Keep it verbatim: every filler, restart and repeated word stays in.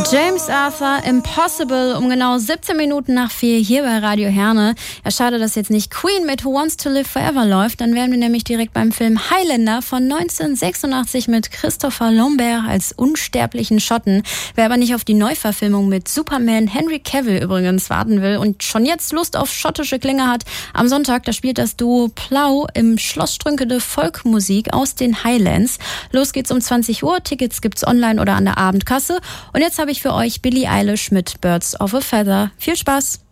James Arthur, Impossible, um genau siebzehn Minuten nach vier hier bei Radio Herne. Ja, schade, dass jetzt nicht Queen mit Who Wants to Live Forever läuft. Dann wären wir nämlich direkt beim Film Highlander von neunzehnhundertsechsundachtzig mit Christopher Lambert als unsterblichen Schotten. Wer aber nicht auf die Neuverfilmung mit Superman Henry Cavill übrigens warten will und schon jetzt Lust auf schottische Klänge hat, am Sonntag, da spielt das Duo Plough im Schloss Strünkede Folkmusik aus den Highlands. Los geht's um zwanzig Uhr, Tickets gibt's online oder an der Abendkasse. Und jetzt habe ich für euch Billie Eilish mit Birds of a Feather. Viel Spaß!